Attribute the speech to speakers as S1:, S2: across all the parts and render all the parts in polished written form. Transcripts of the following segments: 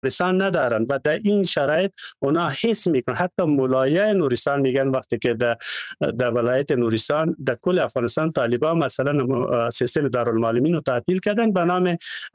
S1: نورستان ندارن و در این شرایط اونا حس میکنن. حتی مولایای نورستان میگن وقتی که در ولایت نورستان در کل افغانستان طالبان مثلا سیستم دارالمعلمین رو تعطیل کردن، به نام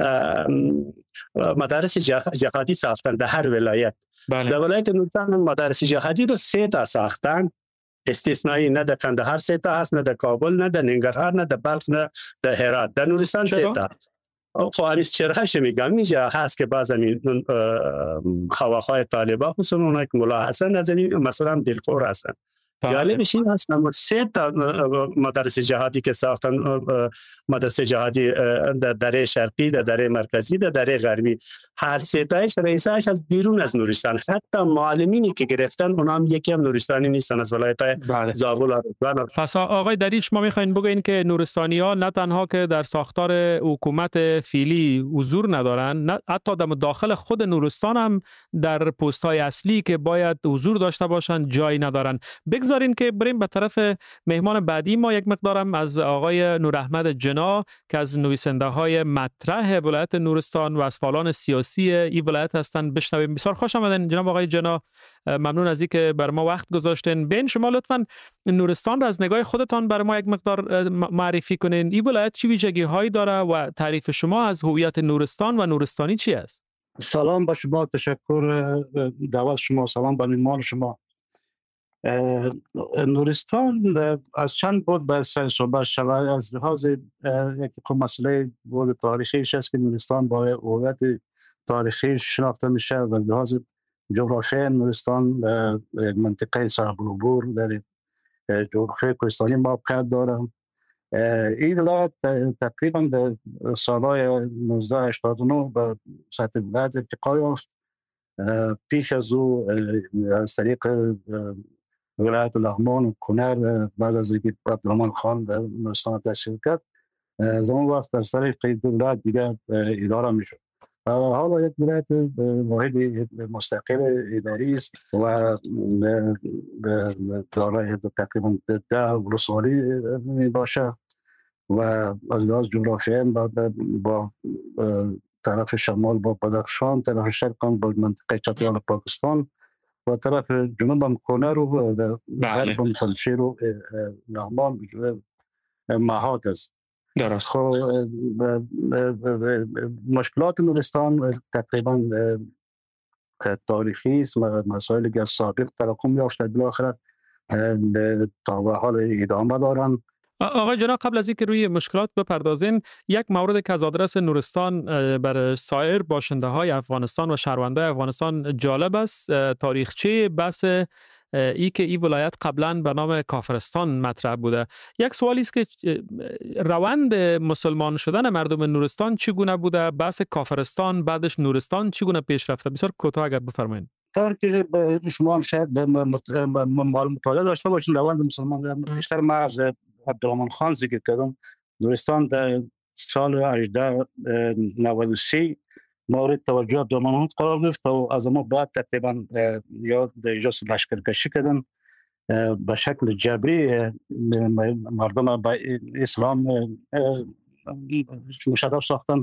S1: مدارس جهادی ساختن در هر ولایت.
S2: بله.
S1: در ولایت نورستان مدارس جهادی رو 3 تا ساختن، استثنایی، نه در کندهار 3 تا هست، نه در کابل، نه در ننگرهار، نه در بلخ، نه در هرات. در نورستان 3 تا. فارس چرخش میگم اینجا هست که بعض خواهای طالبان خصوصا اونها که ملا حسن از این مثلا دلخور هستن. جالبش این هست که 3 تا مدارس جهادی که ساختن، مدرسه جهادی در دره شرقی، در دره مرکزی، در دره غربی، هر 3 تایش رئیساش از بیرون از نورستان. حتی معلمینی که گرفتن اونها هم یکی هم نورستانی نیستن، از ولایت زابل و رضوان.
S2: پس آقای دریچ ما میخواین بگین که نورستانی‌ها نه تنها که در ساختار حکومت فعلی حضور ندارن، نه حتی در داخل خود نورستان هم در پست‌های اصلی که باید حضور داشته باشن جای ندارن. بگذارین که بریم به طرف مهمان بعدی. ما یک مقدارم از آقای نوراحمد جنا که از نویسنده‌های مطرح ولایت نورستان و از فعالان سیاسی این ولایت هستند بشنویم. بسیار خوش آمدین جناب آقای جنا، ممنون از اینکه بر ما وقت گذاشتین. بین شما لطفاً نورستان را از نگاه خودتان بر ما یک مقدار معرفی کنین. این ولایت چه ویژگی‌هایی داره و تعریف شما از هویت نورستان و نورستانی چی است؟
S3: سلام با شما، تشکر دعوت شما، سلام به مهمان شما. نورستان از چند بود به سر صحبت شود. از لحاظ یک مسئله بود تاریخیش است که نورستان با هویت تاریخی شناخته میشه و لحاظ جغرافیای نورستان منطقه صعب العبور در جغرافیای کوهستانی موقعیت داره. این ولایت تقریبا در سالهای 1989 به سطح ولایت ارتقا یافت. پیش از او از طریق ولایت لغمان و کنر بعد از اینکه عبدالرحمن خان به نورستان تشریف کرد، از اون وقت از طریق ولایت دیگر اداره میشد. حالا یک ولایت واحد مستقل اداری است و دارای تقریبا 10 ولسوالی می باشه و از لحاظ جغرافیایی با طرف شمال با بدخشان، طرف شرق با منطقه چترال پاکستان و طرف جنوب هم کنر و غرب هم پنجشیر و لغمان محاط است.
S2: درست.
S3: خب مشکلات نورستان تقریبا تاریخی است و مسائل که از سابق تراکم یافته بالاخره تا به حال ادامه دارند.
S2: آقای جناب قبل از اینکه روی مشکلات بپردازین، یک مورد که از آدرس نورستان بر سایر باشنده های افغانستان و شهروندان افغانستان جالب است، تاریخچه بس ای که این ولایت قبلا به نام کافرستان مطرح بوده. یک سوالی است که روند مسلمان شدن مردم نورستان چگونه بوده؟ بحث کافرستان بعدش نورستان چگونه پیش رفته؟ بسیار کوتاه اگر بفرمایید.
S3: طور که شما هم شاید مطالعه داشته باشین روند مسلمان بیشتر ما از عبدالرحمن خان ذکر کردم. نورستان در سال 1893 مورد توجه عبدالرحمن خان قرار گرفت و از ما بعد تقریبا یا در اجاز لشکرکشی کردن به شکل جبری مردم به اسلام مشرف ساختن.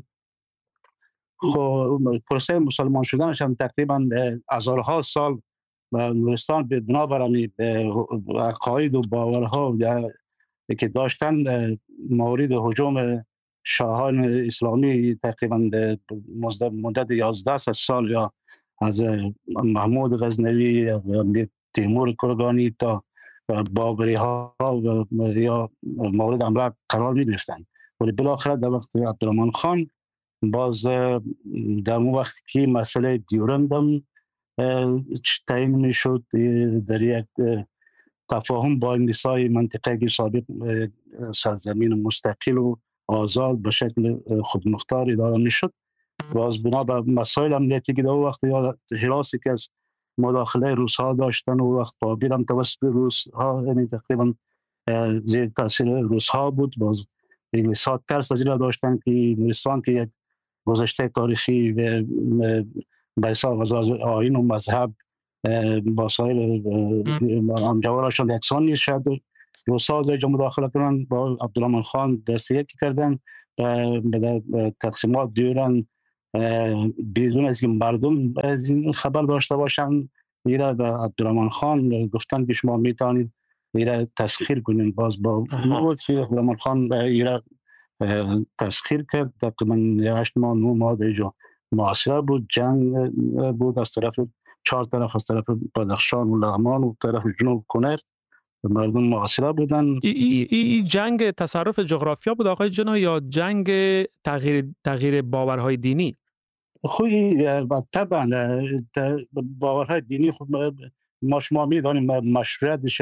S3: پروسه مسلمان شدنش هم تقریبا هزارها سال و نورستان به بنابراین عقاید و باورها که داشتن مورد هجوم شاهان اسلامی تقریبا مدت 11 سال یا از محمود غزنوی یا تیمور کرگانی تا بابری ها یا مورد امر قرار می گرفتند. ولی بالاخره در وقت عبدالرحمن خان باز در اون وقت که مسئله دیورند هم تعیین می شد در یک تفاهم با انگلیسای منطقه که سابق سرزمین مستقل و آزاد به شکل خودمختار اداره می شد. باز بنا به مسائل امنیتی که در وقت یا حراسی که از مداخله روس ها داشتن و وقت بابیر هم توسط روس ها یعنی تقریبا زیر تاثیر روس ها بود. باز انگلیس ها ترس از این داشتن که نورستان که یک گذشته تاریخی به حساب از آیین و مذهب با سایر جوارشان یکسان نیست شد. روس ها در مداخله کردن با عبدالرحمن خان دست یکی کردن به تقسیمات دیورند بدون از که مردم از این خبر داشته باشن، میره به عبدالرحمن خان گفتن که شما میتونید میره تسخیر کنین. باز با بود که عبدالرحمن خان ایره تسخیر کرد. تقریبا 8 ماه 9 ماه دیگه محاصره بود، جنگ بود از طرف 4 طرف، از طرف بدخشان و لغمان و طرف جنوب کنر مردم محاصره بودن.
S2: این جنگ تصرف جغرافیا بود آقای جنا یا جنگ تغییر باورهای دینی؟
S3: خوی طبعا باورهای دینی خود ما شما میدانیم مشروعیتش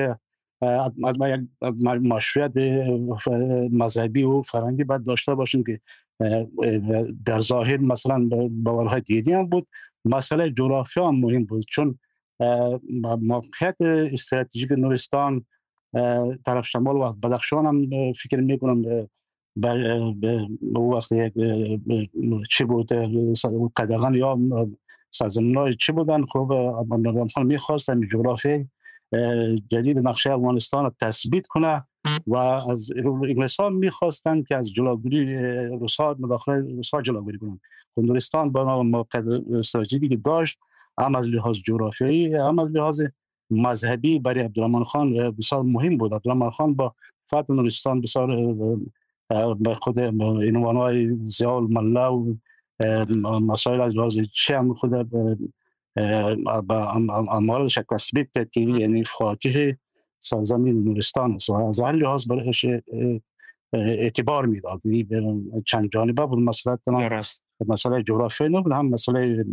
S3: مشروعیت مذهبی و فرهنگی باید داشته باشیم که در ظاهر مثلا باورهای دینی هم بود. مسئله جغرافیا هم مهم بود، چون موقعیت استراتژیک نورستان طرف شمال و بدخشان هم فکر میکنم وقتی چی بود قدغن یا سازمان‌های چی بودن. خب عبدالرحمن خان میخواستن جغرافی جدید نقشه افغانستان را تثبیت کنه و از انگلیسان میخواستن که از جلوگیری روس‌ها، مداخله روس‌ها جلوگیری کنند. نورستان با موقع استراتژیکی داشت، هم از لحاظ جغرافیایی هم از لحاظ مذهبی برای عبدالرحمن خان بسیار مهم بود. عبدالرحمن خان با فتح نورستان بسیار به خود عنوان‌های ضیاء المله و مسائل از لحاظ چه هم خود اموالش تثبیت کرد که یعنی فاتح سرزمین نورستان است و از هر لحاظ برایش اعتبار میداد. چند جانبه بود مسئله، مسئله جغرافیایی نبود، هم مسئله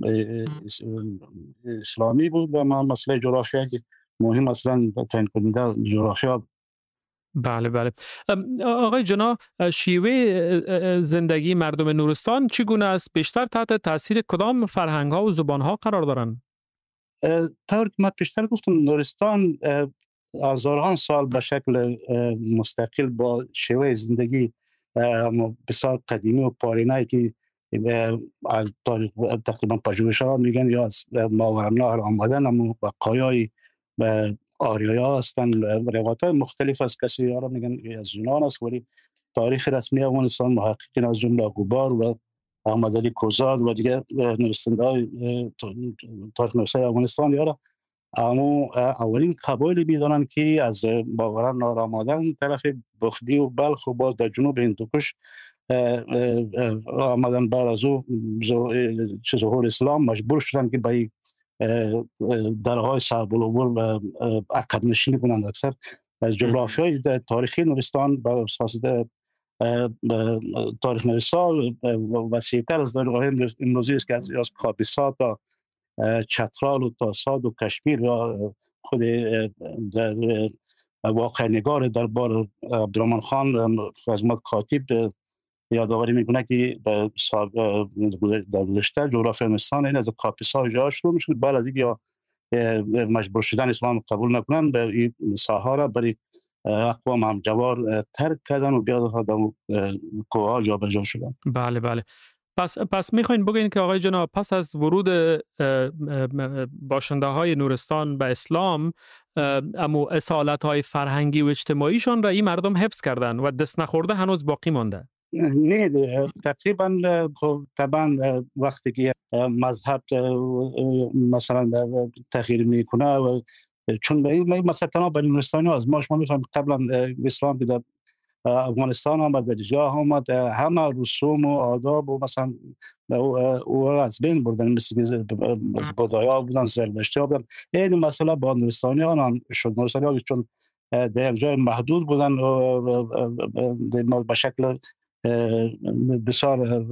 S3: اسلامی بود و هم مسئله جغرافیایی که مهم اصلا تعیین کننده جغرافیا.
S2: بله بله. آقای جنا، شیوه زندگی مردم نورستان چگونه است؟ بیشتر تحت تاثیر کدام فرهنگ ها و زبان ها قرار دارند؟
S3: طور که من پیشتر گفتم نورستان هزاران سال به شکل مستقل با شیوه زندگی بسیار قدیمی و پارینه‌ای که تقریبا پژوهش‌ها میگن یا از ماورالنهر آمدن، اما بقایای آریایا هستند. روایت‌های مختلف از کسی ها را میگن از یونان است، ولی تاریخ رسمی افغانستان محققین از جمله گوبار و احمد علی کوزاد و دیگر نویسنده‌های تاریخ نویسای افغانستان یا اما اولین قبایلی میدانند که از ماورالنهر آمدن طرف بخدی و بلخ و باز در جنوب هندوکش آمدن. بعد از او ظهور اسلام مجبور شدن که به درهای صعب العبور و عقب نشینی کنند. اکثر جغرافیای تاریخی نورستان بر اساس تاریخ نویسا وسیع‌تر از درهای امروزی است که از کاپیسا تا چترال و تاساد و کشمیر و خود واقع نگار دربار عبدالرحمن خان از ما کاتب یادآوری میکنه که در گذشته جغرافی افغانستان این از کاپیسا جا شروع میشد، بعد از اینکه مجبور شدن اسلام قبول نکنن به این ساحه را برای اقوام همجوار ترک کردن و بیاد در کوه‌ها جابجا شدن.
S2: بله بله. پس میخواین بگین که آقای جناب پس از ورود باشنده های نورستان به اسلام اما اصالت های فرهنگی و اجتماعیشان را این مردم حفظ کردن و دست نخورده هنوز باقی مانده؟
S3: نه تقریبا طبعا وقتی که مذهب مثلا تغییر میکنه و چون مثلا تنها برای نورستانی از ما شما میفهمید قبلا اسلام در افغانستان آمد در جا آمد همه رسوم و آداب و مثلا او از بین بردن، مثل بودایا بودن، زردشتی ها بودن. این مسئله با نورستانی هم شد. نورستانی ها چون در جای محدود بودن به شکل بسیار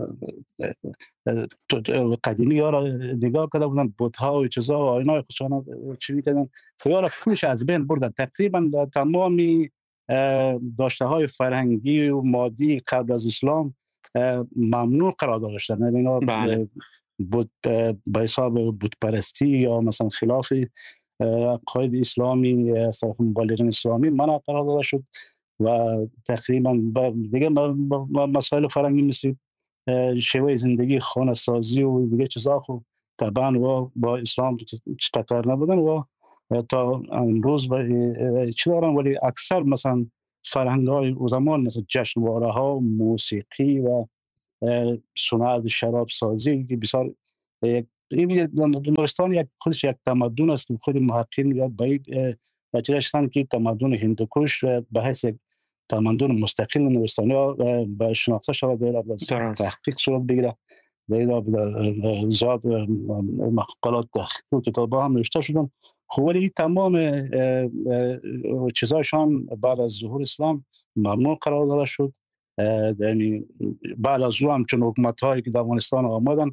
S3: قدیمی ها را نگاه کرده بودن، بودها و چیزا و آینای خودشان چی کردن یا را فلش از بین بردن. تقریبا تمامی داشته های فرهنگی و مادی قبل از اسلام ممنوع قرار داشتن. اینا بود به حساب بتپرستی یا مثلا خلاف عقاید اسلامی از طرف مبالغین اسلامی منع قرار داده شد و تقریبا دیگه مسائل فرهنگی مثل شیوه زندگی، خانه سازی و دیگه چیزا خب طبعا و با اسلام چطور نبودن و تا امروز چی دارن. ولی اکثر مثلا فرهنگ های زمان مثل جشنواره ها، موسیقی و صنعت شراب سازی که بسیار نورستان خودش یک تمدن است. خود محققین میگویند باید بچه‌هاشون که تمدن هندوکش به حیث تمدن مستقل نورستانی‌ها به شناخته شود و تحقیق صورت بگیره. در زیاد مقالات و کتاب‌ها هم نوشته شدن. ولی تمام چیزایشان بعد از ظهور اسلام ممنوع قرار داده شد. یعنی بعد از او هم چون حکومت‌هایی که در افغانستان آمدن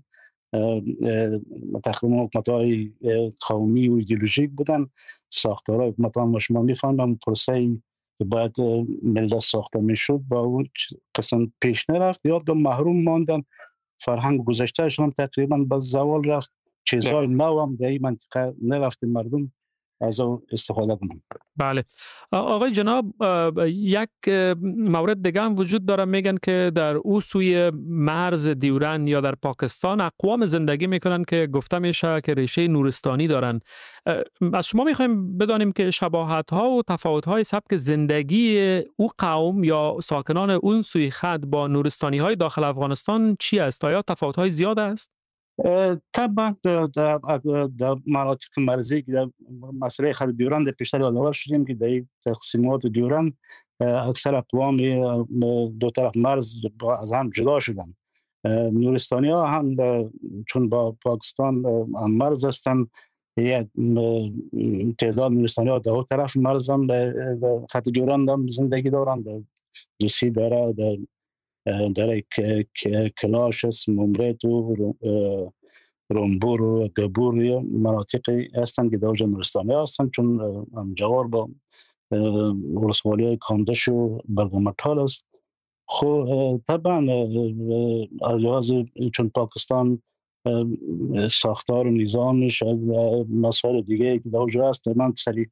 S3: تقریبا حکومت‌های قومی و ایدئولوژیک بودن، ساختارهای حکومت‌ها ما شما می‌فهمیم پروسه‌ای که باید ملت ساخته میشد با اون قسم پیش نرفت یا به محروم ماندن. فرهنگ گذشتهشون هم تقریبا به زوال رفت. چیزهای نو هم در این منطقه نرفت، مردم از اون استفاده کنن.
S2: بله آقای جناب، یک مورد دیگه هم وجود داره، میگن که در او سوی مرز دیورن یا در پاکستان اقوام زندگی میکنن که گفته میشه که ریشه نورستانی دارن. از شما میخوایم بدانیم که شباهت ها و تفاوت های سبک زندگی او قوم یا ساکنان اون سوی خط با نورستانی های داخل افغانستان چی است؟ آیا تفاوت های زیاد است؟
S3: طبعا در مناطق مرزی که در مسئله خط دیورند پیشتر یادآور شدیم که در تقسیمات دیورند اکثر اقوام دو طرف مرز از هم جدا شدن. نورستانی ها هم چون با پاکستان هم مرز هستند، یک تعداد نورستانی ها دو طرف مرز هم در خط دیورند هم زندگی دارند. در دوسی داره، در کلاش است، ممرد و رنبور و گبور مناطقی هستند که در اوج نورستانی هستند، چون همجوار با ولسوالی های کاندش و برگمټال است. خب طبعا از لحاظ چون پاکستان ساختار و نظامش و مسائل دیگه که در اوج هست من سریع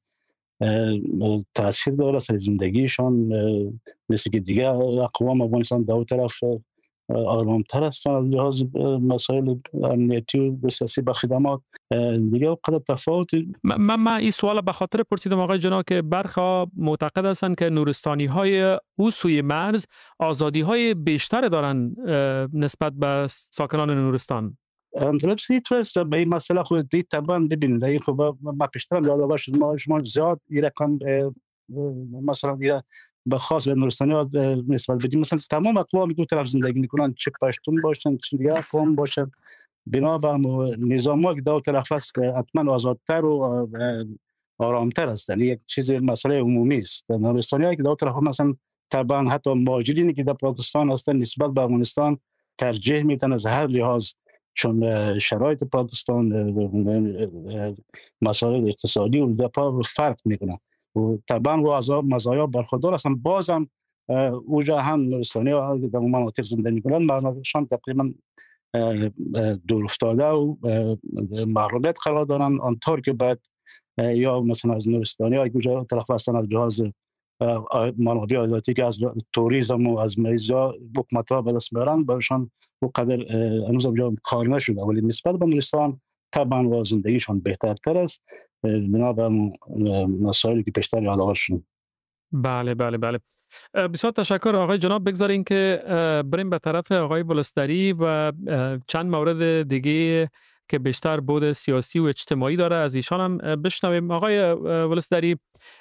S3: تاثیر داره سر زندگیشان، مثل که دیگه اقوام افغانستان دو طرف آرام‌تر هستن از لحاظ مسائل امنیتی و سیاسی و خدمات دیگه و قدر تفاوت.
S2: من این سوال به خاطر پرسیدم آقای جناب که برخی معتقد هستند که نورستانی های او سوی مرز آزادی های بیشتر دارن نسبت به ساکنان نورستان.
S3: درستی توست به این مسئله خود دید طبعا ببینید این خب ما پیشترم یادآور شد ما شما زیاد این رقم مثلا دیگه به خاص به نورستانی ها نسبت بدیم، مثلا تمام اقوامی که طرف زندگی میکنن چه پشتون باشن چه دیگه اقوام باشن بنا به نظام ها که دو طرف است حتما آزادتر و آرامتر هستن. یک چیز مسئله عمومی است. نورستانی ها که دو طرف مثلا طبعا حتی مهاجرینی که در پاکستان هستن نسبت به افغانستان ترجیح میدن از هر لحاظ، چون شرایط پاکستان مسائل اقتصادی و دپا فرق میکنه و طبعا و از مزایا برخوردار هستن. بازم اوجا هم نورستانی ها در مناطق زندگی میکنن مناطقشان تقریبا دور افتاده و محرومیت قرار دارن آنطور که باید یا مثلا از نورستانی ها که طرف هستن از جهاز منابع عادلاتی که از توریسم و از میزا حکومت ها به دست میارن برشان و قدر هنوز اونجا کار نشده، ولی نسبت به نورستان طبعا و زندگیشان بهترتر است بنا به مسائلی که پیشتر یادآور شدیم.
S2: بله بله بله، بسیار تشکر آقای جناب. بگذارین که بریم به طرف آقای ولسدری و چند مورد دیگه که بیشتر بود سیاسی و اجتماعی داره از ایشان هم بشنویم. آقای ولسدری،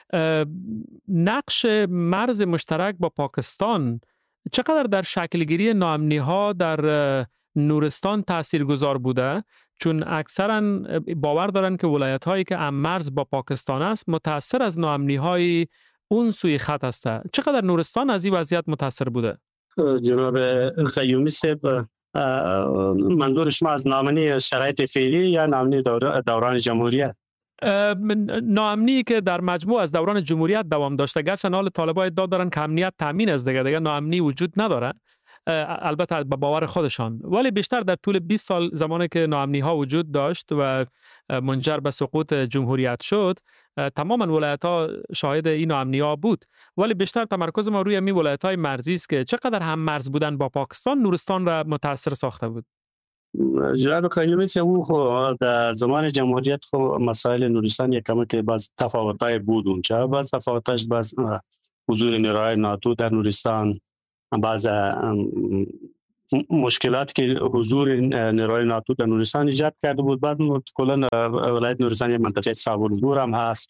S2: نقش مرز مشترک با پاکستان چقدر در شکلگیری ناامنی ها در نورستان تاثیرگذار بوده؟ چون اکثرا باور دارن که ولایت هایی که هم مرز با پاکستان است متاثر از ناامنی های اون سوی خط است. چقدر نورستان از این وضعیت متاثر بوده؟
S1: جناب قیومی صاحب، منظور شما از ناامنی شرایط فعلی یا ناامنی دوران جمهوریت؟
S2: ناامنی که در مجموع از دوران جمهوریت دوام داشته، گرچه حال طالبان ادعا دارن که امنیت تامین است دیگه ناامنی وجود نداره، البته به باور خودشان، ولی بیشتر در طول 20 سال زمانی که ناامنی ها وجود داشت و منجر به سقوط جمهوریت شد تماما ولایت ها شاهد این ناامنی ها بود، ولی بیشتر تمرکز ما روی می ولایت های مرزی است که چقدر هم مرز بودن با پاکستان نورستان را متاثر ساخته بود.
S1: جناب قیومی صاحب، در زمان جمهوریت مسائل نورستان یک کمی که باز تفاوت‌های بود اونجا، باز تفاوتش باز حضور نیروهای ناتو در نورستان، باز مشکلات که حضور نیروهای ناتو در نورستان ایجاد کرده بود. بعد کلا ولایت نورستان یک منطقه صعب العبور هم هست.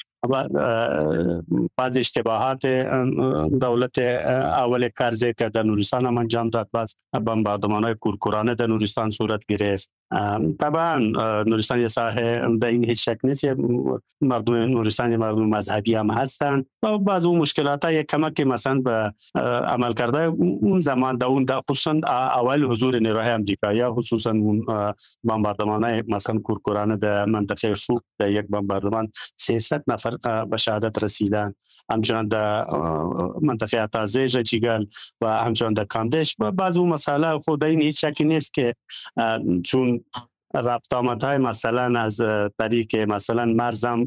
S1: بعض اشتباهات دولت اول کرزی که در نورستان هم انجام داد، بعض بمباردمان‌های کورکورانه در نورستان صورت گرفت. طبعا نورستان یه ساحه در این هیچ شک نیست، مردم نورستان مردم مذهبی هم هستند و بعض اون مشکلات های کمک مثلا به عمل کرده اون زمان در اون خصوصا اول حضور نیروهای امریکایی، خصوصا اون بمباردمان‌های مثلا کورکورانه در منطقه شوک در یک بمباردمان 300 نفر به شهادت رسیدن، همچنان در منطقه تازه جیگل و همچنان در کاندش. و بعض اون مسائل خود این هیچ شکی نیست که چون ربط آمدهای مثلا از طریق مثلا مرزم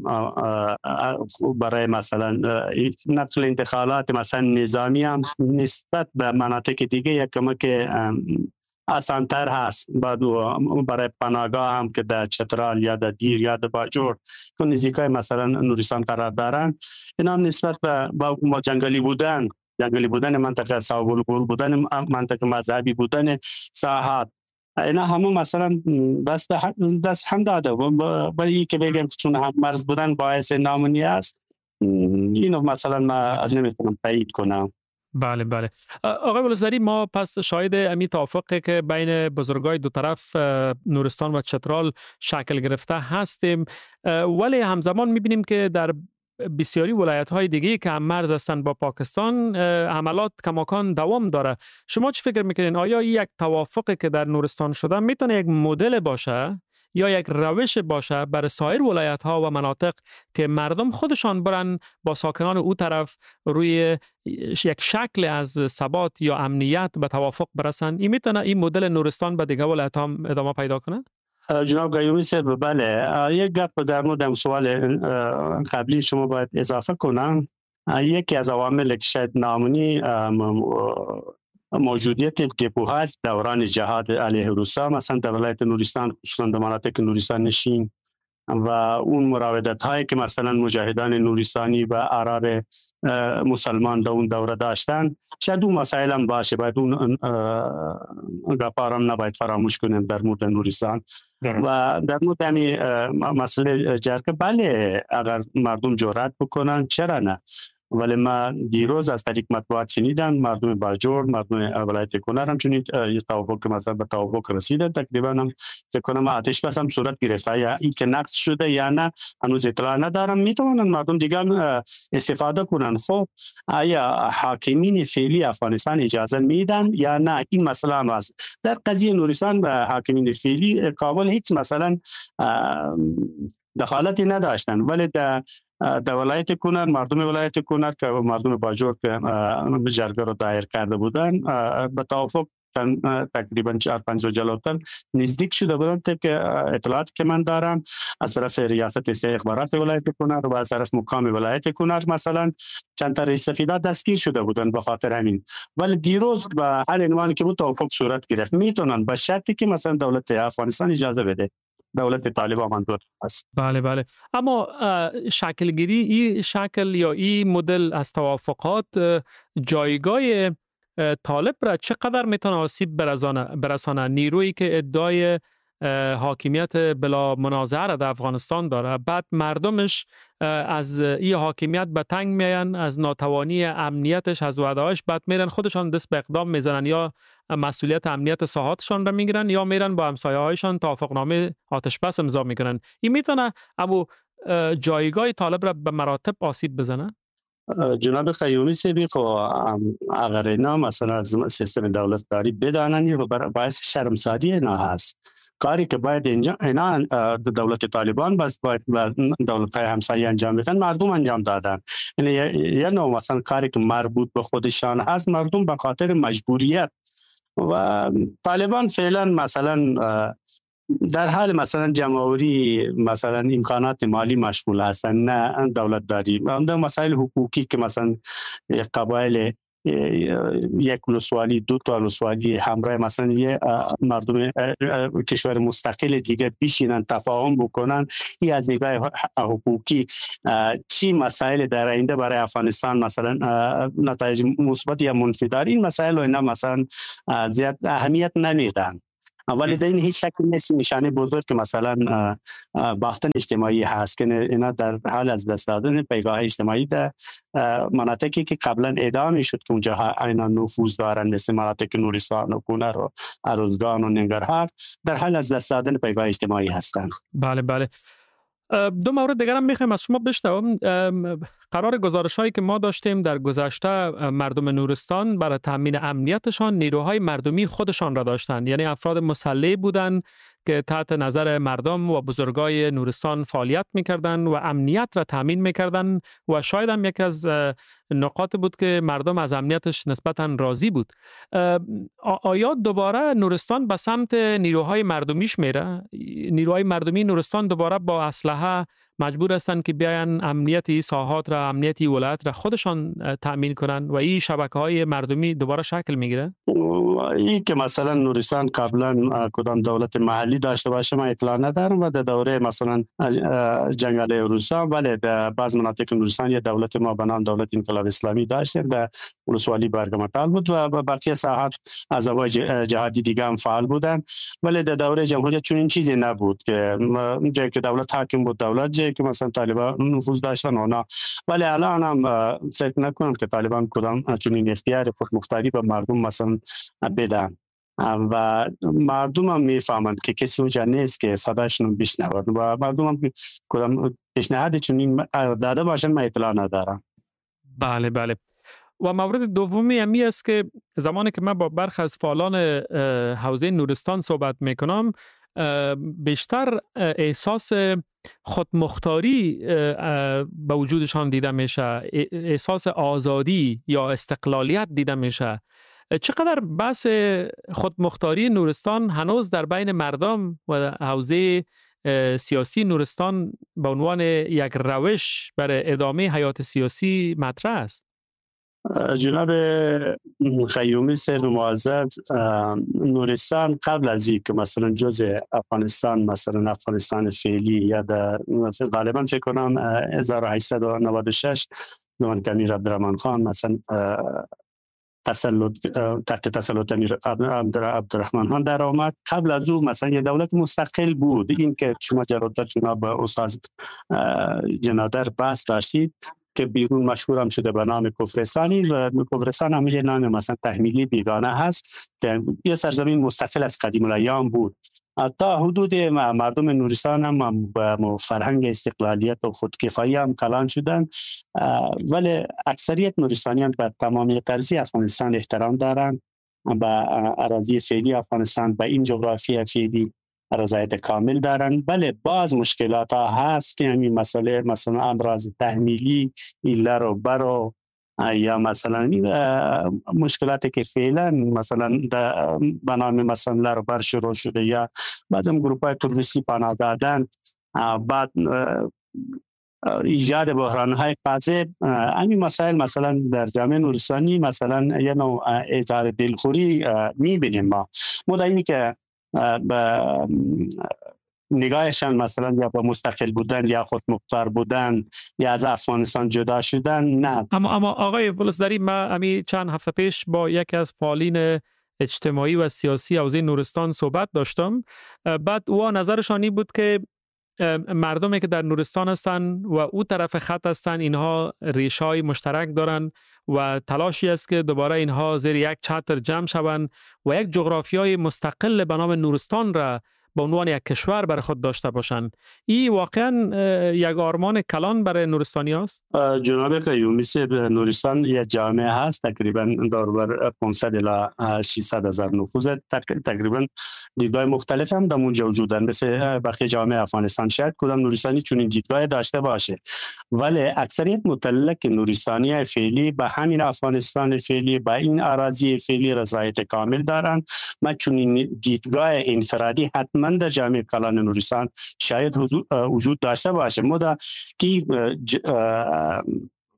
S1: برای مثلا نقل انتقالات مثلا نظامی هم نسبت به مناطق دیگه یک کمک آسان‌تر هست. بعد برای پناهگاه هم که در چترال یا در دیر یا در باجور که نزدیکای مثلا نورستان قرار دارن، اینا هم نسبت به جنگلی بودن منطقه صعب العبور بودن منطقه مذهبی بودن ساحات، اینا همون مثلا دست هم داده برای که بگم چون هم مرز بودن باعث نامونی است، اینو مثلا ما نمیتونم تایید کنم.
S2: بله بله. آقای بلوزری، ما پس شاهد امی توافقی که بین بزرگای دو طرف نورستان و چترال شکل گرفته هستیم، ولی همزمان میبینیم که در بسیاری ولایت‌های دیگه که هم مرز هستند با پاکستان حملات کماکان دوام داره. شما چی فکر میکنین؟ آیا یک توافقی که در نورستان شده میتونه یک مدل باشه یا یک روش باشه برای سایر ولایت‌ها و مناطق که مردم خودشان برن با ساکنان او طرف روی یک شکل از ثبات یا امنیت به توافق برسن؟ این میتونه این مدل نورستان به دیگه ولایت‌ها ادامه پیدا کنه؟
S1: جناب قیومی صاحب، بله، یک گپ در مورد سوال قبلی شما باید اضافه کنم. یکی از عوامل که شاید نامونی موجودیت دپوهای دوران جهاد علیه روسا مثلا در ولایت نورستان، خصوصا در مناطق نورستان نشین و اون مراودت هایی که مثلا مجاهدان نورستانی و اعراب مسلمان در اون دوره داشتن، شاید اون مسائل هم باشه، باید اون گپارم نباید فراموش کنیم در مورد نورستان. و در مورد همین مسئله جرگه، بله، اگر مردم جرأت بکنن چرا نه، ولی ما دیروز از طریق مطبوعات شنیدم مردم باجور، مردم ولایت کنر هم چنین توافق که مثلا به توافق رسیدن، تقریبا هم فکر کنم آتش بس هم صورت گرفته، یا این که نقض شده یا نه هنوز اطلاع ندارم. میتونن مردم دیگه استفاده کنن. خب آیا حاکمین فعلی افغانستان اجازه میدن یا نه؟ این مسئله هم هست. در قضیه نورستان به حاکمین فعلی کابل هیچ مثلا دخالتی نداشتن، ولی در ولایت کنر، مردم ولایت کنر که مردم باجور که جرگه رو دایر کرده بودن، به توافق تقریبا 4-5 جلوتر نزدیک شده بودن. طبق اطلاعاتی که من دارم از طرف ریاست استخبارات ولایت کنر و از طرف مقام ولایت کنر مثلا چند تا رئیس سفیدات دستگیر شده بودن به خاطر همین. ولی دیروز به هر عنوانی که بود توافق صورت گرفت. میتونن به شرطی که مثلا دولت افغانستان اجازه بده، دولت طالبان منظور است.
S2: بله بله. اما شکلگیری این شکل یا این مدل از توافقات جایگاه طالب را چقدر میتونه آسیب برسانه؟ نیرویی که ادعای حاکمیت بلا منازعه در افغانستان داره، بعد مردمش از این حاکمیت به تنگ میان، از ناتوانی امنیتش، از وعده‌هاش، بعد میرن خودشان دست به اقدام میزنن، یا مسئولیت امنیت ساحاتشان را میگیرن یا میرن با همسایه‌هایشان توافقنامه آتش بس امضا میکنن. این میتونه ابو جایگاه طالب را به مراتب آسیب بزنه؟
S1: جناب قیومی صاحب، اگر اینا مثلا از سیستم دولتداری بدانن، باعث شرمساری اینا هست. کاری که باید اینا دولت طالبان بس باید دولت‌های همسایه انجام بدن، مردم انجام دادن. یعنی نوع مثلا کاری که مربوط به خودشان هست، مردم به خاطر مجبوریت و طالبان فعلا مثلا در حال مثلا جمعوری مثلا امکانات مالی مشغول هستن، نه دولتداری. اون مسائل حقوقی که مثلا قبایل یک ولسوالی، دو تا ولسوالی همراه مثلا یه مردم کشور مستقل دیگه بشینن تفاهم بکنن، این از نگاه حقوقی چی مسائل در آینده برای افغانستان مثلا نتایج مثبت یا منفی داره، این مسائل اینا مثلا زیاد اهمیت نمیدن. ولی در این هیچ شک نیست نشانه بزرگ که مثلا باختن اجتماعی هست که اینا در حال از دست دادن پیگاه اجتماعی در مناطقی که قبلا ادعا میشد که اونجا اینا نفوذ دارن، مثل مناطق نورستان و کنر و ارزگان و ننگرهار، در حال از دست دادن پیگاه اجتماعی هستند.
S2: بله بله. دو مورد دیگر هم میخوایم از شما بشنوم. قرار گزارش هایی که ما داشتیم در گذشته، مردم نورستان برای تامین امنیتشان نیروهای مردمی خودشان را داشتند، یعنی افراد مسلح بودند که تحت نظر مردم و بزرگای نورستان فعالیت میکردند و امنیت را تامین میکردند و شاید هم یکی از نقاط بود که مردم از امنیتش نسبتاً راضی بود. آیا دوباره نورستان به سمت نیروهای مردمیش میره؟ نیروهای مردمی نورستان دوباره با اسلحه مجبور هستند که بیاین امنیتی ساحات را، امنیتی ولایت را خودشان تأمین کنند و این شبکه‌های مردمی دوباره شکل میگیره؟
S1: این که مثلا نورستان قبلا کدام دولت محلی داشته باشه من اطلاع ندارم و در دوره مثلا جنگل روسا، ولی در بعض مناطق نورستان یه دولت ما به نام دولت انقلاب اسلامی داشتیم، در ولسوالی برگمتال بود و بقیه ساحات عزبای جهادی دیگه هم فعال بودن. ولی در دوره جمهوریت چون این چیزی نبود که جایی که دولت حاکم بود دولت، جایی که مثلا طالبان نفوذ داشتن اونا. ولی الان هم فکر نکنم که طالبان کدام چون این اختیار خودمختاری به مردم مثلا بدن و مردم هم میفهمند که کسی اونجا نیست که صداشون بشنود و مردم هم کدام پیشنهاد چون این داده باشن من اطلاع ندارم.
S2: بله بله. و مورد دومی همی است که زمانی که من با برخی از فعالان حوزه نورستان صحبت میکنم، بیشتر احساس خودمختاری به وجودشان دیده میشه، احساس آزادی یا استقلالیت دیده میشه. چقدر بحث خودمختاری نورستان هنوز در بین مردم و حوزه سیاسی نورستان به عنوان یک روش برای ادامه حیات سیاسی مطرح است؟
S1: جناب خیومی سید معزز، نورستان قبل از این که مثلا جزء افغانستان، مثلا افغانستان فعلی یا در غالبا فکر کنم 1896 زمان که امیر عبدالرحمن خان مثلا تحت تسلط امیر عبدالرحمن خان در آمد، قبل از او مثلا یه دولت مستقل بود. این که شما جراتر جناب استاد جنادر بحث داشتید که بیرون مشهور هم شده به نام کفرستانی و کفرستان هم یه نام مثلا تحمیلی بیگانه هست که یه سرزمین مستقل از قدیم الایام بود. تا حدود مردم نورستان هم با فرهنگ استقلالیت و خودکفایی هم کلان شدن، ولی اکثریت نورستانیان به تمامی قرضی افغانستان احترام دارن، به اراضی فعلی افغانستان، به این جغرافی فعلی رضایت کامل دارن. بله بعض مشکلات ها هست که همین مسئله مثلا امراض تحمیلی، ایله رو برو یا مثلا مشکلاتی که فعلا مثلا به نام مثلا لربر شروع شده یا بعض هم گروپ های تروریستی پناه دادن، بعد ایجاد بحران های قاذف، همین مسائل مثلا در جامعه نورستانی مثلا یه نوع اظهار دلخوری میبینیم. ما اینی که نگاهشان مثلا یا با مستقل بودن یا خودمختار بودن یا از افغانستان جدا شدن نه.
S2: اما آقای ولسدری، من امی چند هفته پیش با یکی از فعالین اجتماعی و سیاسی حوزه نورستان صحبت داشتم. بعد او نظرشانی بود که مردمی که در نورستان هستند و او طرف خط هستند اینها ریشه‌های مشترک دارند و تلاشی است که دوباره اینها زیر یک چتر جمع شوند و یک جغرافیای مستقل به نام نورستان را به عنوان یک کشور برای خود داشته باشند. این واقعا یک آرمان کلان برای نورستانی است؟
S1: جناب قیومی صاحب، نورستان یک جامعه هست تقریبا دوربر 500 الی 600 هزار نفوذ، تقریبا دیدگاه مختلف هم در اونجا وجود دارند. مثل بقیه جامعه افغانستان شاید کدام نورستانی چنین دیدگاه داشته باشه، ولی اکثریت متلک نورستانی فعلی به همین افغانستان فعلی، به این اراضی فعلی رضایت کامل دارند. ما چنین دیدگاه انفرادی حتما در جامعه کلان نورستان شاید وجود داشته باشه. مدا که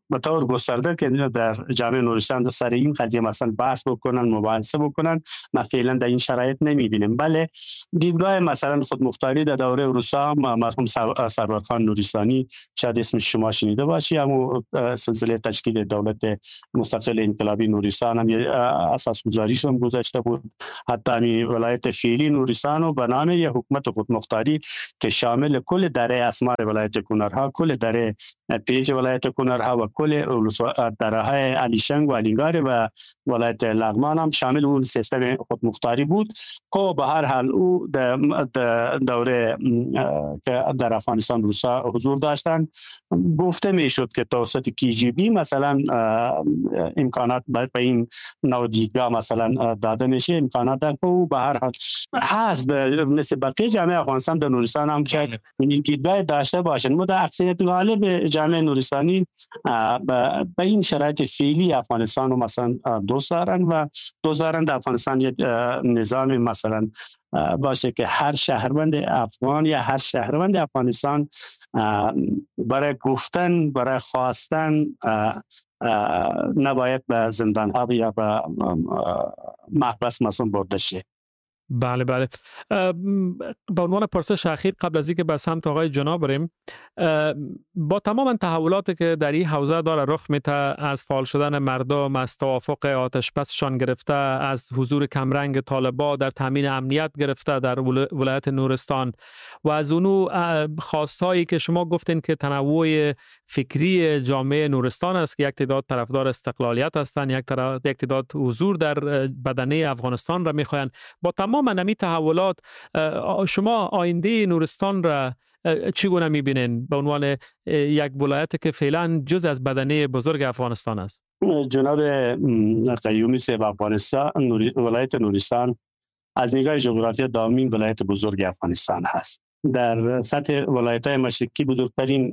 S1: به طور گسترده که در جامعه نورستان در سر این قضیه مثلا بحث بکنن، مباحثه بکنن، ما فعلا در این شرایط نمیبینیم. بله دیدگاه مثلا خودمختاری در دوره روسا مرحوم سرور خان نورستانی شاید اسم شما شنیده باشی، اما سلسله تشکیل دولت مستقل انقلابی نورستان هم اساس گذاریش هم گذاشته بود. حتی ولایت فعلی نورستان و به نام یک حکومت خودمختاری که شامل کل دره اسمار ولایت کنرها، کل دره پیج ولایت کنرها و کل دره‌های علیشنگ و علیگار و ولایت لغمان هم شامل اون سیستم خودمختاری بود. که به هر حال او دوره که در افغانستان روسا حضور داشتن گفته میشد که توسط KGB مثلا امکانات به این نوع دیدگاه مثلا داده میشه، امکانات در او به هر حال هست مثل بقیه جامعه افغانستان در نورستان هم شاید این دیدگاه داشته باشند. ما در اکثریت غالب جامعه نورستانی به این شرایط فعلی افغانستان رو مثلا دوست دارن و دوست دارن در افغانستان یک نظام مثلا باشه که هر شهروند افغان یا هر شهروند افغانستان برای گفتن، برای خواستن نباید به زندان ها یا به محبس مثلا برده شه.
S2: بله بله. به عنوان پرسش اخیر قبل از اینکه به سمت آقای جناب بریم، با تمام تحولاتی که در این حوزه داره رخ میده، از فعال شدن مردم، از توافق آتش بسشان گرفته، از حضور کمرنگ طالبان در تامین امنیت گرفته در ولایت نورستان و از اونو خواستایی که شما گفتین که تنوع فکری جامعه نورستان است که یک تعداد طرفدار استقلالیت هستند، یک تعداد حضور در بدنه افغانستان را میخواین، با تمام نمی تحولات شما آینده نورستان را چگونه میبینین به عنوان یک ولایت که فعلا جز از بدنه بزرگ افغانستان است؟
S1: جناب قیومی صاحب، افغانستان ولایت نورستان از نگاه جغرافی دامین ولایت بزرگ افغانستان هست. در سطح ولایت‌های مشرقی بزرگترین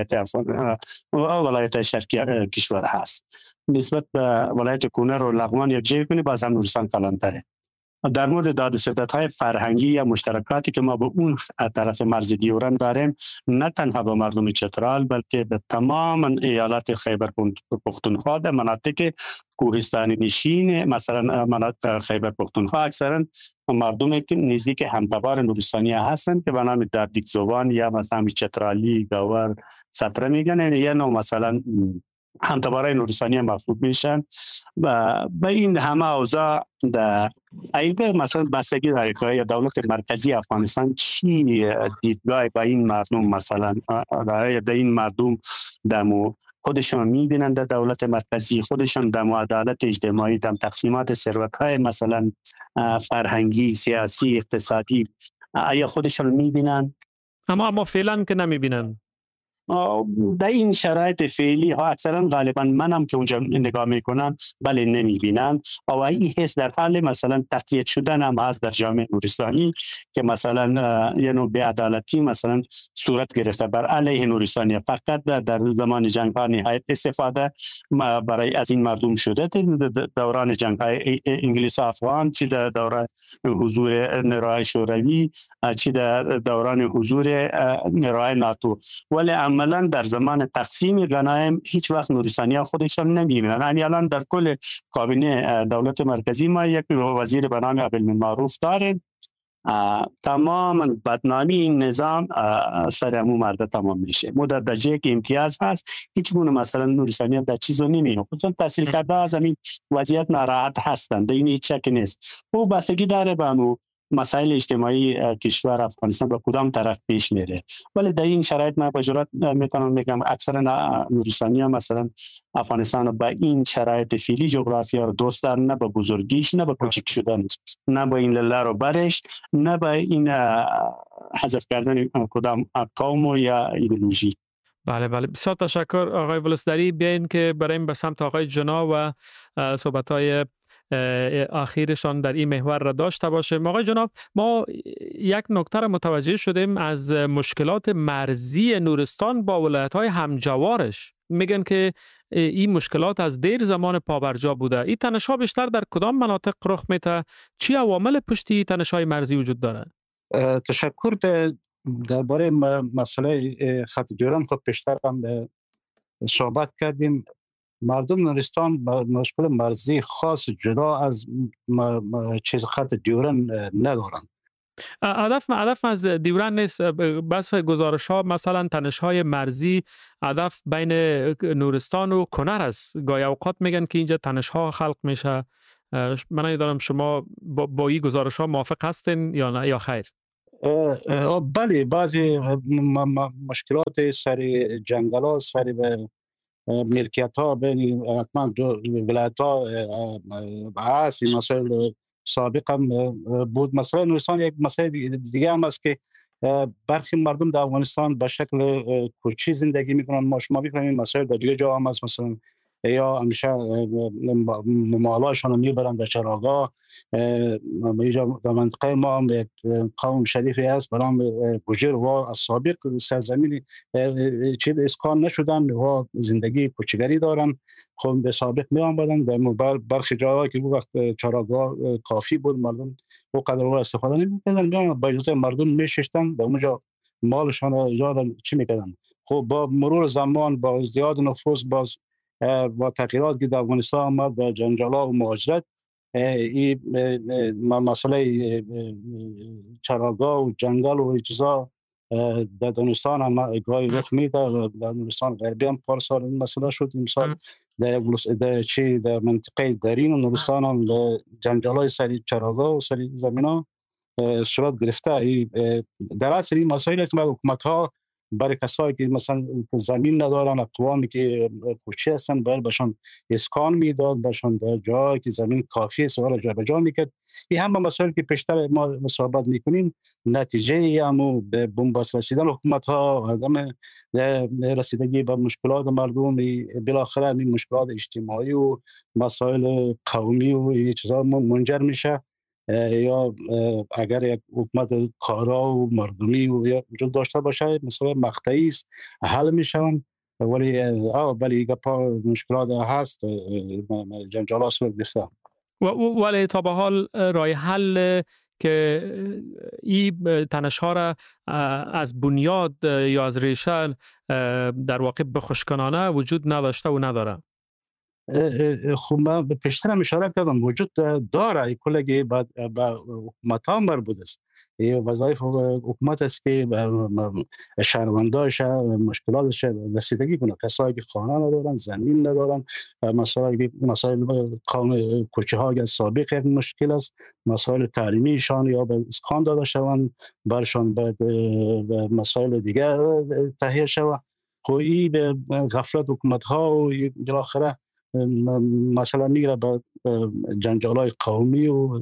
S1: ولایت شرقی کشور هست. نسبت به ولایت کنر و لغمان یک جای کنی باز هم نورستان کلانتره. در مورد داد و ستدهای فرهنگی یا مشترکاتی که ما به اون طرف مرز دیورند داریم، نه تنها به مردم چترال بلکه به تمام ایالات خیبر پختونخوا در مناطق کوهستانی نشین، مثلا مناطق خیبر پختونخوا اکثرا مردمی که نزدیک همتبار نورستانی هستند که به نام دردیک زبان یا مثلا چترالی، گاور، سطره میگن، یا نوع مثلا همتبارای نورستانی محسوب میشن. و به این همه اوضاع در ایده مثلا بستگی داره که دولت مرکزی افغانستان چی دیدگاه با این مردم مثلا داره. این مردم دمو خودشون میبینن در دولت مرکزی، خودشون دمو عدالت اجتماعی، دم تقسیمات ثروت‌های مثلا فرهنگی، سیاسی، اقتصادی آیا خودشون میبینن؟
S2: اما فعلا که نمیبینن.
S1: در این شرایط فعلی ها اکثرا غالبا منم که اونجا نگاه میکنم بله نمیبینم. و این حس در حال مثلا تقویت شدن هم هست در جامعه نورستانی که مثلا یه نوع بی‌عدالتی مثلا صورت گرفته بر علیه نورستانی. فقط در زمان جنگ ها نهایت استفاده برای از این مردم شده دوران جنگ های انگلیس و افغان، چی در دوران حضور نیروهای شوروی، چی در دوران حضور نیروهای ناتو. ولی عملا در زمان تقسیم غنایم هیچ وقت نورستانی ها خودشان نمیبینن. یعنی الان در کل کابینه دولت مرکزی ما یک وزیر به نام عبدالمعروف داریم. تمام بدنامی این نظام سر همون مرد تمام میشه. در درجه که امتیاز هست هیچ گونه مثلا نورستانی ها در چیزو نمیبینن، خصوصا تحصیل کرده از همین وضعیت ناراحت هستند. این هیچ شک نیست. او بستگی داره به مسائل اجتماعی کشور افغانستان به کدام طرف پیش میره. ولی در این شرایط من با جرات میتونم بگم اکثر نورستانی ها مثلا افغانستان با این شرایط فعلی جغرافیا رو دوست دارن، نه به بزرگیش، نه به کوچک شدنش، نه با این لله رو برش، نه با این حذف کردن کدام قوم یا ایدئولوژی.
S2: بله بله، بسیار تشکر آقای ولسدری. بیاین که بریم به سمت آقای جنا و صحبت‌های آخرشان در این محور را داشته باشیم. آقای جناب، ما یک نکته را متوجه شدیم از مشکلات مرزی نورستان با ولایت‌های همجوارش. میگن که این مشکلات از دیر زمان پابرجا بوده. این تنش‌ها بیشتر در کدام مناطق رخ میده؟ چی عوامل پشتی تنش‌های مرزی وجود داره؟
S3: تشکر. درباره مسئله خط جرم خود بیشتر هم صحبت کردیم. مردم نورستان مشکل مرزی خاص جدا از چیز خط دیورن ندارند.
S2: هدف از دیورن نیست، بس گزارش ها مثلا تنش های مرزی هدف بین نورستان و کنر است. گاهی اوقات میگن که اینجا تنش ها خلق میشه. من نمیدونم شما با این گزارش ها موافق هستین یا نه یا خیر؟
S3: بله، بعضی مشکلات سر جنگلات، سر ملکیت ها بین حتما دو ولایت ها هست. این مسائل سابق هم بود. مثلا نورستان یک مسئله دیگه هم است که برخی مردم در افغانستان به شکل کوچی زندگی میکنن. ما شما میکنیم مسائل در دیگه جا هم هست، مثلا یا همیشه مالاشون میبرن به چراگاه. اینجا در منطقه ما هم یک قوم شریفی هست برام گوجر و از سابق سرزمین چیز اسکان نشدن و زندگی کوچگری دارن. خب به سابق میان بدن در برخی جاها که وقت چراگاه کافی بود مردم و قدر استفاده نمی‌کردن، میان با اجازه مردم میششتن به اونجا مالشان ایجاد چی میکردن. خب با مرور زمان با زیاد نفوذ باز با تغییرات که در افغانستان آمد و جنجال‌ها و مهاجرت، این مسئله چراگاه و جنگل و چیزا در دانستان هم گاهی رخ میده. در نورستان غربی هم پارسال این مسئله شد. مثال در منطقه درین و نورستان هم جنجال‌های سری چراگاه و سری زمینا صورت گرفته. در اصل این مسائل است که حکومت‌ها برای کسایی که مثلا زمین ندارن، اقوامی که کوچی هستن، باید بهشون اسکان میداد، بهشون در جایی که زمین کافی است و جابجا میکرد. این هم مسائلی که پیشتر ما صحبت میکنیم نتیجه همو به بنبست رسیدن حکومت‌ها، عدم رسیدگی به مشکلات مردم، بالاخره این مشکلات اجتماعی و مسائل قومی و این چیزا منجر میشه. یا اگر یک حکومت کارا و مردمی وجود داشته باشه مثلا مقطعی است حل میشون، ولی گپا مشکلات هست، جنجالات صورت گرفته.
S2: ولی تا به حال راه حل که این تنش ها را از بنیاد یا از ریشه در واقع بخشکنانه وجود نداشته و نداره.
S3: خب من به پیشتر هم اشاره کردم وجود داره، کلگی به حکومت ها مربوط است. این وظایف حکومت است که شهرونداش مشکلاتش رسیدگی کنه. کسایی که خانه ندارن، زمین ندارن، مسائل قوم کوچه های سابق یک مشکل است، مسائل تعلیمیشان یا به اسکان داده شوند برشان به مسائل دیگه تهیه شود. خویی به غفلت حکومت ها و بالاخره مثلا میگره به جنجالای قومی و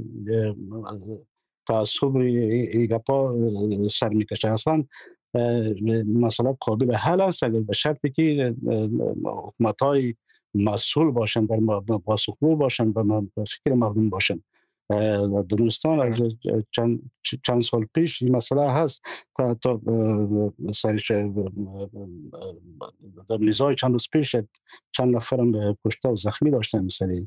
S3: تعصب ایگپا سر میکشه. اصلا مسئله قابل حل است اگر به شرطی که حکومت های مسئول باشند، در پاسخگو باشند و فکر مردم باشند. در دونستان از چند سال پیش این مسئله هست تا سرش در نیزای چند روز پیش چند نفرم کشته و زخمی داشتن سری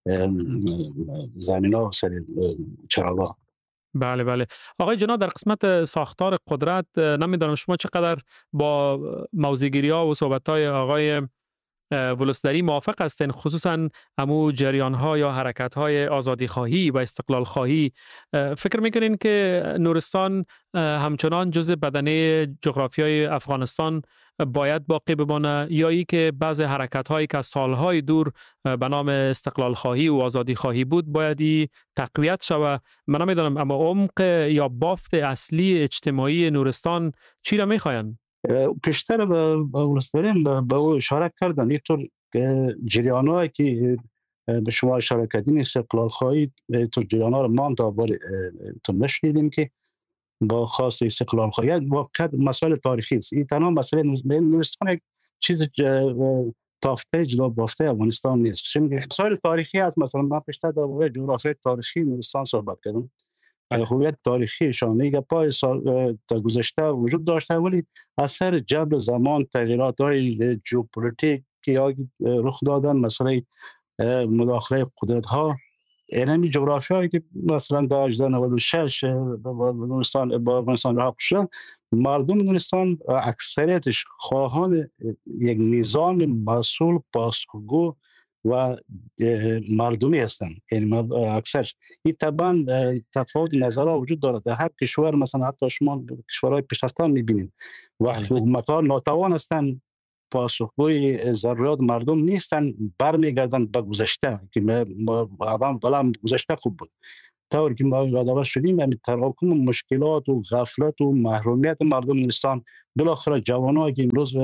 S3: زمین ها و سری چراگاه.
S2: بله بله آقای جناب، در قسمت ساختار قدرت نمیدانم شما چقدر با موضوعگیری ها و صحبت های آقای ولسدری موافق هستین، خصوصا امو جریان ها یا حرکت های آزادی خواهی و استقلال خواهی. فکر میکنین که نورستان همچنان جزء بدنه جغرافیای افغانستان باید باقی بمانه یا ای که بعض حرکت هایی که سالهای دور به نام استقلال خواهی و آزادی خواهی بود باید تقویت شود؟ من نمیدونم اما عمق یا بافت اصلی اجتماعی نورستان چی را میخواین؟
S3: پیشتر به ولسداری به او اشاره کردن. اینطور جریان‌هایی که به شما اشاره کردین استقلال خواهی، تو جریان‌ها رو ما تو نشنیدیم که با خاص استقلال خواهی واقعا مسائل تاریخی است. این تنها مسئله نورستان یک چیز تافته جدا بافته افغانستان نیست. مسائل تاریخی هست. مثلا من پیشتر در مورد جغرافیای تاریخی نورستان صحبت کردم. هویت تاریخی شانه پای سال تا گذشته وجود داشته، ولی اثر جبر زمان تغییرات های ژئوپلیتیک که رخ دادن، مثلا مداخله قدرت ها، اینمی جغرافیایی که مثلا در 1896 با افغانستان راه شد مردم نورستان اکثریتش خواهان یک نظام مسئول، پاسخگو و مردمی هستند. یعنی اکثر این طبعا تفاوت نظرها وجود دارد در هر کشور. مثلا حتی شما کشورهای پیشرفته می‌بینید وقتی حکومت‌ها ناتوان هستند، پاسخگوی ضرورت مردم نیستن، برمیگردن به گذشته که عوام بلا گذشته خوب بود. طوری که ما یادآور شدیم همین تراکم مشکلات و غفلت و محرومیت مردم نورستان، بالاخره جوانایی که امروز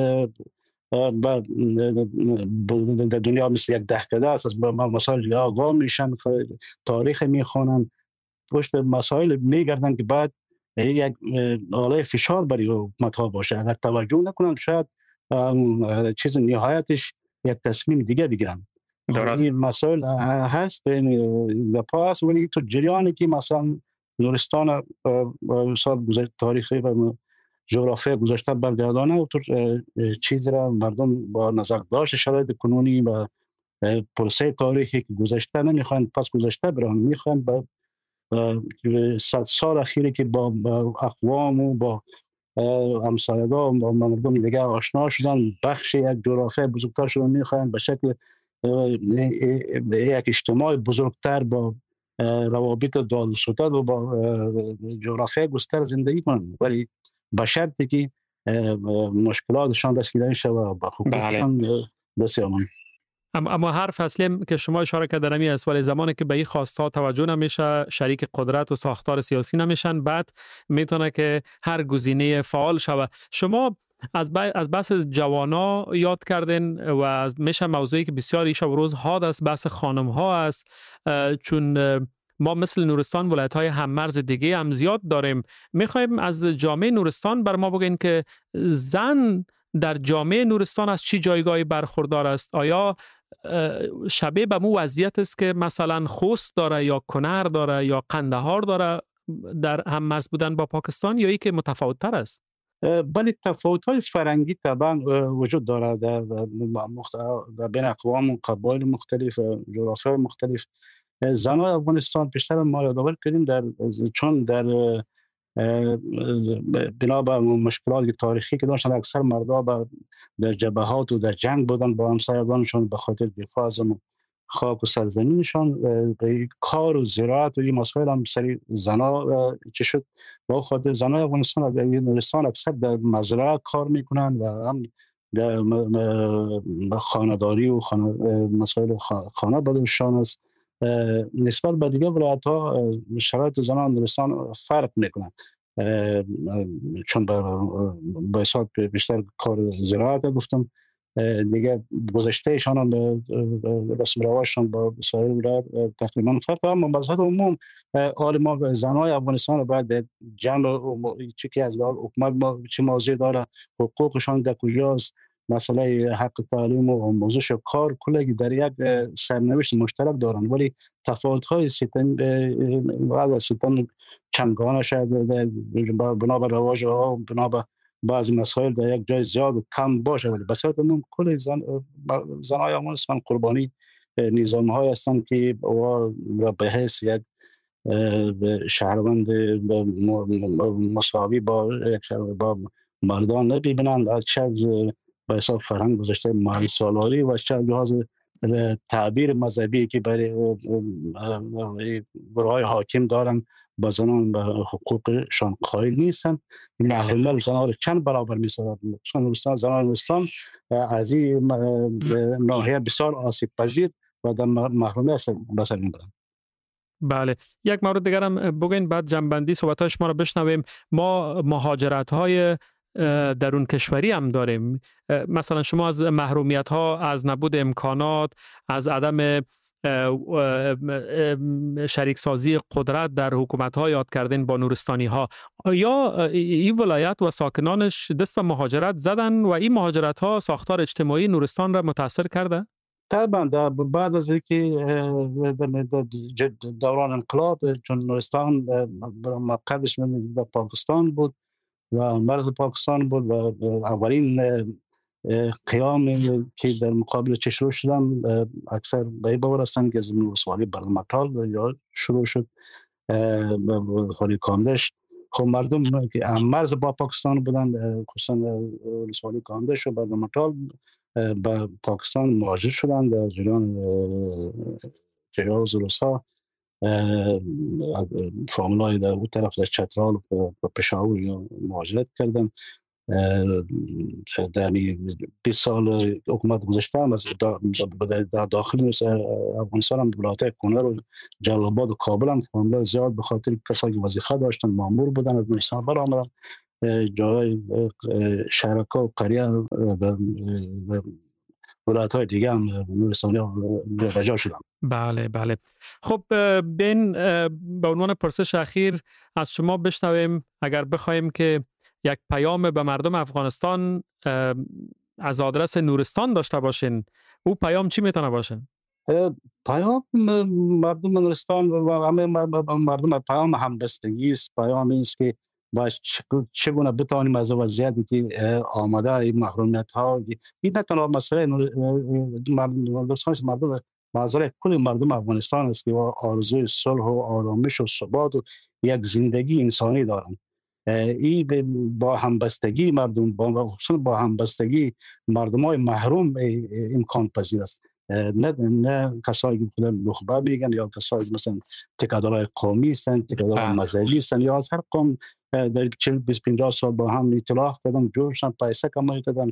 S3: در دنیا مثل یک دهکده است از مسائل آگاه میشن، تاریخ میخوانن، پشت مسائل میگردن که بعد یک آله فشار برای حکومت‌ها باشه. اگر توجه نکنن شاید چیز نهایتش یک تصمیم دیگه بگیرن. این مسائل هست در پاس، ولی تو جریانی که مثلا نورستان سال تاریخی و جغرافی گذشته برگردانه و تو چیز را مردم با نظر داشت شرایط کنونی و پروسه تاریخی که گذشته نمیخوان پس گذشته برن، میخوان با 100 سال اخیری که با اقوام و با همسایگان با مردم دیگه آشنا شدن، بخش یک جغرافی بزرگتر شدن، میخوان به شکل یک اجتماع بزرگتر با روابط داد و ستد و با جغرافی گستر زندگی کنن، ولی به شرطی که مشکلاتشان رسیدگی شود با حقوقشان دست یابند.
S2: اما هر فصلی که شما اشاره کردید است، ولی زمانی که به این خواستها توجه نمیشه، شریک قدرت و ساختار سیاسی نمیشن، بعد میتونه که هر گزینه فعال شود. شما از بحث جوانا یاد کردین و میشه موضوعی که بسیار ایش و روز حاد است، بحث خانم ها است، چون ما مثل نورستان ولایت‌های هم‌مرز دیگه هم زیاد داریم. میخوایم از جامعه نورستان بر ما بگین که زن در جامعه نورستان از چی جایگاهی برخوردار است؟ آیا شبیه به مو وضعیت است که مثلا خوست داره یا کنر داره یا قندهار داره در هم‌مرز بودن با پاکستان، یا ای که متفاوت‌تر است؟
S3: ولی تفاوت‌های فرهنگی طبعا وجود داره در بین اقوام و قبایل مختلف، جغرافیای مختلف. زنان افغانستان بیشتر ما یادآور کردیم چون در بنا به مشکلات تاریخی که داشتن، اکثر مردها در جبهات و در جنگ بودن با همسایگانشان به خاطر دفاع از خاک و سرزمینشان. کار و زراعت و این مسائل هم سری زنا چه شد. با خاطر زنای افغانستان در نورستان اکثر در مزرعه کار میکنن و هم در خانه‌داری و مسائل خانه بدنشان است. نسبت به دیگه ولایت‌ها شرایط زنان نورستان فرق میکنن، چون با حساب بیشتر کار زراعت گفتم دیگه، گذشتهشان هم رسم رواجشان با سایر ولایت تقریبا فرق. اما بصورت عموم حال ما زنای افغانستان باید جمع چی که از حکومت چه موضوع داره، حقوقشان در کجاست، مسئله حق تعلیم و آموزش و کار کلی در یک سرنوشت مشترک دارن، ولی تفاوت‌های ستم چندگانه شاید بنا به رواج ها، بنا به بعضی مسائل در یک جای زیاد و کم باشه، ولی بسیار عموم کل زنای افغانستان قربانی نظام‌های هستند که به حیث یک شهروند مساوی با مردان نبینند، چه به حساب فرهنگ گذاشته مالی سالاری و چه لحاظ تعبیر مذهبی که برای گروه‌های حاکم دارن با زنان به حقوقشان قائل نیستن. محل زنان چند برابر می‌سازد. چون زنان اسلام از این ناحیه بسیار آسیب پذیر و در محرومیت به سر می‌برند.
S2: بله، یک مورد دیگر هم بگین بعد جنبندی صحبت‌های شما را بشنویم. ما مهاجرت‌های درون کشوری هم داریم. مثلا شما از محرومیت ها، از نبود امکانات، از عدم شریک سازی قدرت در حکومت ها یاد کردن با نورستانی ها. یا این ولایت و ساکنانش دست به مهاجرت زدن و این مهاجرت ها ساختار اجتماعی نورستان را متاثر کرده؟
S3: طبعا بعد از اینکه دوران انقلاب، چون نورستان مقدش در پاکستان بود و مرز پاکستان بود و اولین قیام که در مقابل چه شروع شدن اکثر به این باور هستند که از ولسوالی برلمطال یا شروع شد حالی کامدش خب مردم که مرز با پاکستان بودن، خصوصا ولسوالی کاندش و بعد مطال با پاکستان مهاجر شدند در جریان تجاوز روس‌ها. فامیلای در اون طرف در چترال و پشاور یا مهاجرت کردن. در 20 سال حکومت گذشته هم از داخل افغانستان هم ولایت کنر و جلال آباد و کابل هم فامیلای زیاد به خاطر کسایی که وظیفه داشتن مامور بودن از نورستان برآمدن. جای شهرکا و قریه در ولایت‌های دیگه هم نورستانی‌ها رجا شدن.
S2: بله. خب بین به عنوان پرسش اخیر از شما بشنویم، اگر بخوایم که یک پیام به مردم افغانستان از آدرس نورستان داشته باشین، او پیام چی میتونه باشه؟
S3: پیام مردم نورستان و همه مردم پیام همبستگی است. پیام این است که باید چگونه بتوانیم از وضعیتی که آمده این محرومیت ها، این نه تنها مسئله مردم معذرت کل مردم افغانستان است که آرزوی صلح و آرامش و ثبات و یک زندگی انسانی دارند. این با همبستگی مردم، با همبستگی مردمای محروم امکان پذیر است. نه کسایی که نخبه میگن یا کسایی که مثلا تکادارای قومی هستند، تکادارای مذهبی هستند یا از هر قوم در 40-50 سال با هم اطلاق کردن، جور شدن، پیسه کمایی کردن،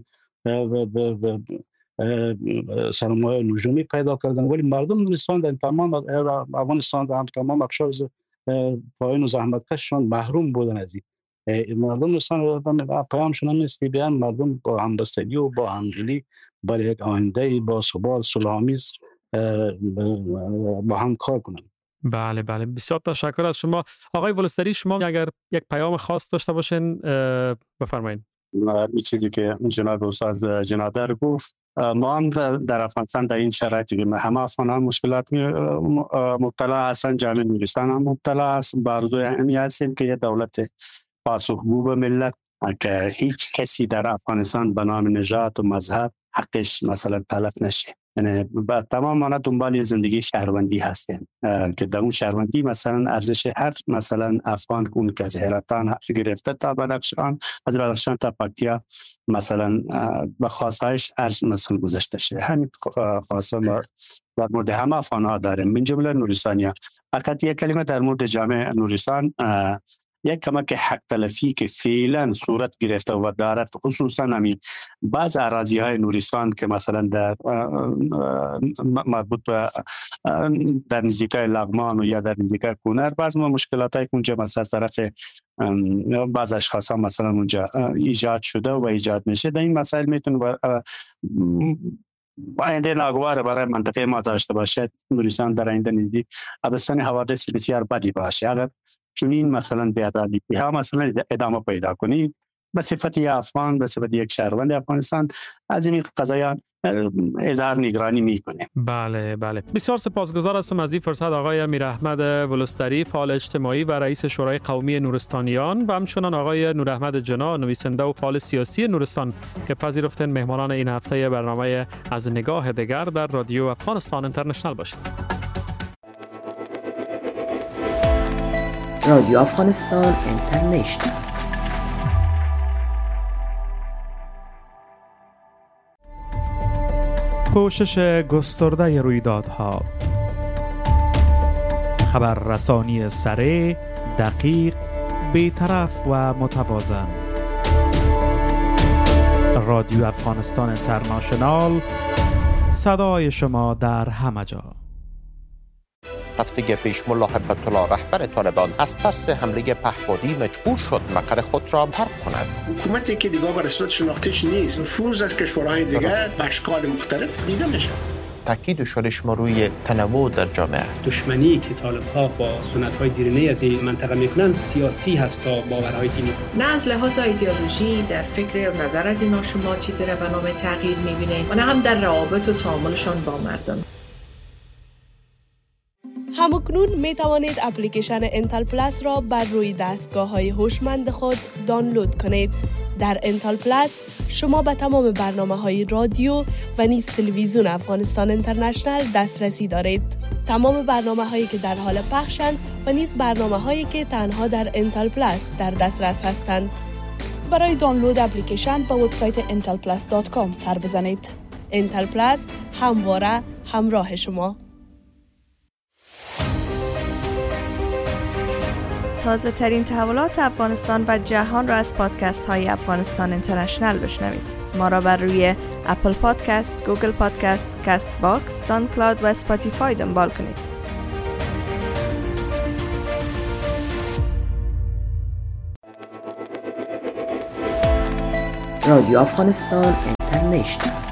S3: سرمایه نجومی پیدا کردن. ولی مردم نورستان در تمام افغانستان در تمام اقشار پایین و زحمتکششان محروم بودن از این. مردم نورستان پیامشون نیست که بیان مردم با همبستگی و با همدلی برای یک آینده با ثبات صلح‌آمیز با هم کار کنند.
S2: بله بسیار تشکر از شما آقای ولستری. شما اگر یک پیام خاص داشته باشین بفرمایید.
S1: این چیزی که جناب استاد جنادر گفت، ما هم در افغانستان در این شرایطی که همه افغانان مشکلات مبتلا هستند، جامعه نورستان هم مبتلا است. بارزوی همی هستیم که یه دولت پاسخگو به ملت، که هیچ کسی در افغانستان به نام نژاد و مذهب حقش مثلا تلف نشه. یعنی با تمام مانا دنبال زندگی شهروندی هستیم که در اون شهروندی مثلا ارزش هر مثلا افغان اون که از هراتان گرفته تا بدخشان، از بدخشان تا پکتیا مثلا به خواستهایش ارز مثلا گذاشته شه. همین خواسته ما در مورد همه افغان ها داریم، من جمله نورستانیا. فقط یک کلمه در مورد جامعه نورستان، یک کمک حق تلفی که فعلا صورت گرفته و دارد، خصوصا همین بعض اراضی های نورستان که مثلا در مربوط به در نزدیکای لغمان و یا در نزدیکای کنر، بعض مشکلات های اونجا مثلا از طرف بعض اشخاص ها مثلا اونجا ایجاد شده و ایجاد میشه. در این مسائل میتونه آینده ناگوار برای منطقه ما داشته باشه. نورستان در آینده نزدیک ابستان حوادث بسیار بدی باشه. اگر چون این مثلا بی‌عدالتی ها مثلا ادامه پیدا کنی، به صفت یک افغان، به صفت یک شهروند افغانستان از این قضایا اظهار نگرانی میکنه.
S2: بله بسیار سپاسگزار هستم از این فرصت آقای امیراحمد ولستری، فعال اجتماعی و رئیس شورای قومی نورستانیان، و همچنان آقای نوراحمد جنا، نویسنده و فعال سیاسی نورستان که پذیرفتن مهمانان این هفته برنامه از نگاه دیگر در رادیو افغانستان اینترنشنال باشید.
S4: رادیو افغانستان اینترنشنال.
S2: پوشش گسترده رویدادها، خبررسانی سریع، دقیق، بی‌طرف و متوازن. رادیو افغانستان اینترنشنال، صدای شما در همه جا.
S5: هفته پیش ملا هیبت الله رهبر طالبان از ترس حمله پهپادی مجبور شد مقر خود را ترک کند.
S6: حکومتی که دیگه به رسمیت شناختیش نیست، نفوذ از کشورهای دیگه به اشکال مختلف دیده میشه.
S5: تاکید شدش ما روی تنوع در جامعه.
S7: دشمنی که طالب‌ها با سنت‌های دیرینه از این منطقه میکنن سیاسی هست تا باورهای دینی.
S8: نه از لحاظ ایدئولوژی در فکر و نظر از اینا شما چیزی را به نام تغییر میبینید و نه هم در روابط و تعاملشان با مردم.
S9: همکنون می توانید اپلیکیشن انتل پلاس را بر روی دستگاه‌های هوشمند خود دانلود کنید. در انتل پلاس شما به تمام برنامه‌های رادیو و نیز تلویزیون افغانستان اینترنشنال دسترسی دارید. تمام برنامه‌هایی که در حال پخشند و نیز برنامه‌هایی که تنها در انتل پلاس در دسترس هستند. برای دانلود اپلیکیشن به وبسایت intelplus.com سر بزنید. انتل پلاس همواره همراه شما.
S10: تازه ترین تحولات افغانستان و جهان را از پادکست های افغانستان اینترنشنل بشنوید. ما را بر روی اپل پادکست، گوگل پادکست، کست باکس، ساوند کلاود و اسپاتیفای دنبال کنید.
S4: رادیو افغانستان اینترنشنل.